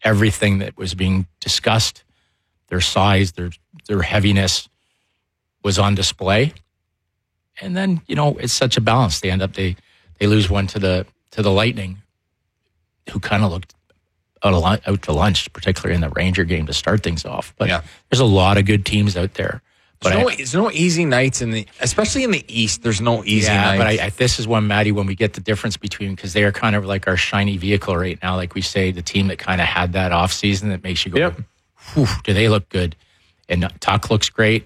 everything that was being discussed, their size, their heaviness was on display. And then, it's such a balance. They end up, they lose one to the Lightning, who kind of looked out to lunch, particularly in the Ranger game to start things off. But there's a lot of good teams out there. But there's no easy nights especially in the East. There's no easy nights. But this is one, Maddie, when we get the difference between, because they are kind of like our shiny vehicle right now, like we say, the team that kind of had that off season that makes you go, whew, do they look good? And Tuck looks great.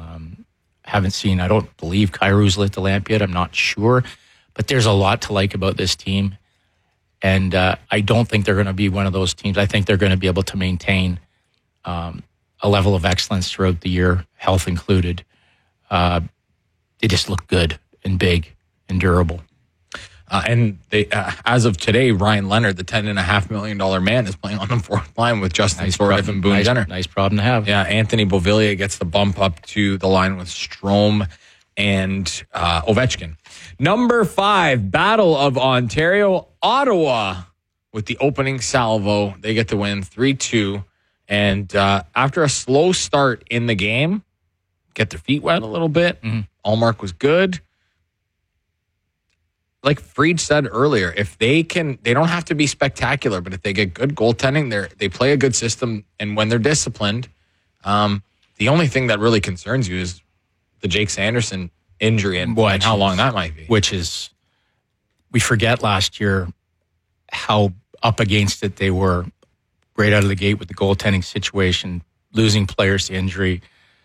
I don't believe Kairou's lit the lamp yet. I'm not sure, but there's a lot to like about this team. And I don't think they're going to be one of those teams. I think they're going to be able to maintain a level of excellence throughout the year, health included. They just look good and big and durable. And they, as of today, Ryan Leonard, the $10.5 million man, is playing on the fourth line with Justin Sourdif and Boone Jenner. Nice problem to have. Yeah, Anthony Beauvillier gets the bump up to the line with Strome and Ovechkin. Number 5, Battle of Ontario, Ottawa, with the opening salvo. They get the win 3-2. And after a slow start in the game, get their feet wet a little bit. Allmark was good. Like Fried said earlier, if they don't have to be spectacular, but if they get good goaltending, they play a good system, and when they're disciplined, the only thing that really concerns you is the Jake Sanderson injury and how long that might be. Which is, we forget last year how up against it they were right out of the gate with the goaltending situation, losing players to injury.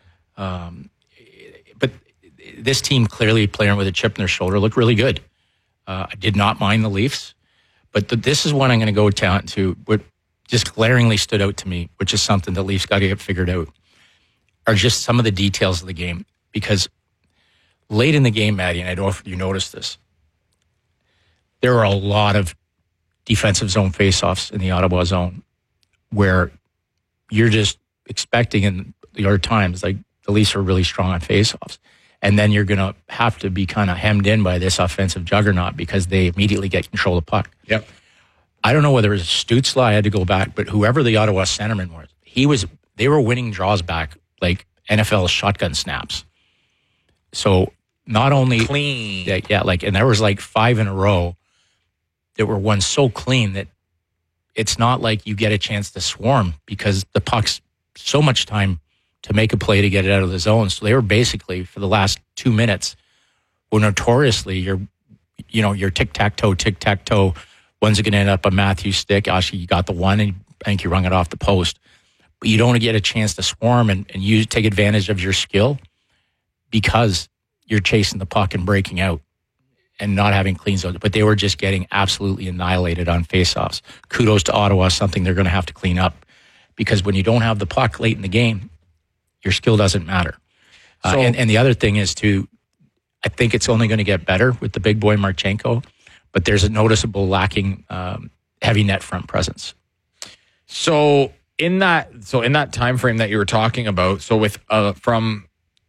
But this team clearly playing with a chip in their shoulder looked really good. I did not mind the Leafs, but this is one I'm going to go down to. What just glaringly stood out to me, which is something the Leafs got to get figured out, are just some of the details of the game. Because late in the game, Maddie, and I don't know if you noticed this, there were a lot of defensive zone faceoffs in the Ottawa zone where you're just expecting in the other times, like the Leafs are really strong on faceoffs. And then you're going to have to be kind of hemmed in by this offensive juggernaut because they immediately get control of the puck. Yep. I don't know whether it was Stützle, I had to go back, but whoever the Ottawa centerman was, they were winning draws back like NFL shotgun snaps. So not only clean. And there was like 5 in a row that were won so clean that it's not like you get a chance to swarm because the puck's so much time to make a play to get it out of the zone. So they were basically, for the last 2 minutes, were notoriously your tic-tac-toe. One's going to end up a Matthews stick. Actually, you got the one, and I think you rung it off the post. But you don't get a chance to swarm and you take advantage of your skill because you're chasing the puck and breaking out and not having clean zones. But they were just getting absolutely annihilated on faceoffs. Kudos to Ottawa, something they're going to have to clean up. Because when you don't have the puck late in the game, your skill doesn't matter. And the other thing is, I think it's only going to get better with the big boy Marchenko, but there's a noticeable lacking heavy net front presence. So in that time frame that you were talking about, so with from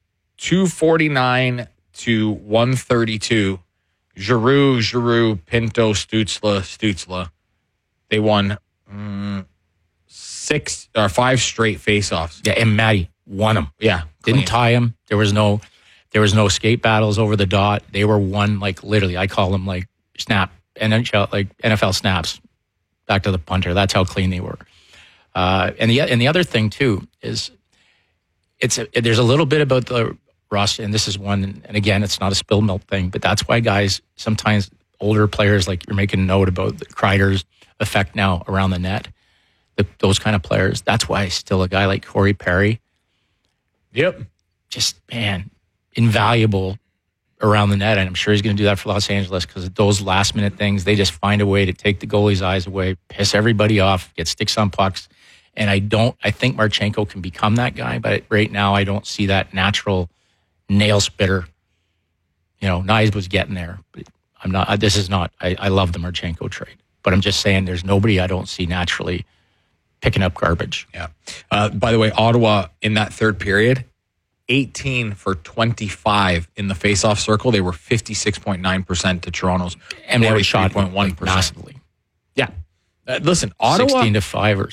249 to 132, Giroux, Pinto, Stützle, they won 5 straight faceoffs. Yeah, and Matty won them. Yeah, didn't tie them. There was no skate battles over the dot. They were won like literally. I call them like snap NFL snaps back to the punter. That's how clean they were. And the other thing too is there's a little bit about the rust, and this is one. And again, it's not a spill milk thing, but that's why guys sometimes older players like you're making a note about the Kreider's effect now around the net. Those kind of players. That's why still a guy like Corey Perry. Yep. Just, man, invaluable around the net. And I'm sure he's going to do that for Los Angeles because those last minute things, they just find a way to take the goalie's eyes away, piss everybody off, get sticks on pucks. And I think Marchenko can become that guy, but right now I don't see that natural nail spitter. Knies was getting there, but I love the Marchenko trade, but I'm just saying there's nobody I don't see naturally picking up garbage. Yeah. By the way, Ottawa in that third period, 18 for 25 in the face-off circle. They were 56.9% to Toronto's 43.1%. Massively. Yeah. Listen, Ottawa 16-5 or